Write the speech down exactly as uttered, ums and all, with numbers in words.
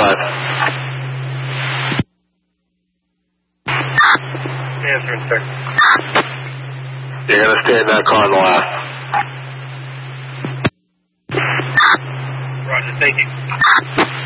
five. Answering, sir. You're going to stay in that car on the left. Roger, thank you.